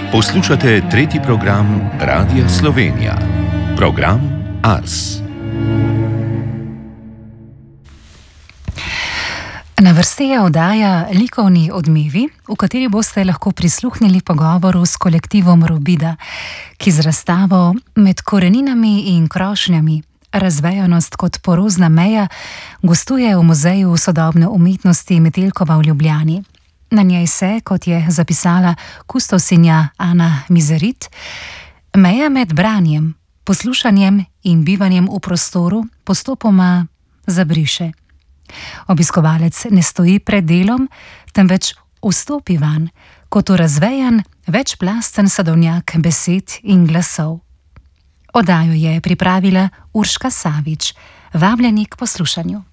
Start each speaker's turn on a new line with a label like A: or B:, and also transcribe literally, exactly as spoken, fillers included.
A: Poslušate tretji program Radia Slovenija, program Ars.
B: Na vrsti je oddaja Likovni odmevi, v kateri boste lahko prisluhnili pogovoru s kolektivom Robida, ki z razstavo Med koreninami in krošnjami, razvejanost kot porozna meja, gostuje v Muzeju sodobne umetnosti Metelkova v Ljubljani. Na njej se, kot je zapisala kustosinja Ana Mizerit, meja med branjem, poslušanjem in bivanjem v prostoru postopoma zabriše. Obiskovalec ne stoji pred delom, temveč vstopi vanj, kot v razvejan, večplasten sadovnjak besed in glasov. Oddajo je pripravila Urška Savič, vabljeni k poslušanju.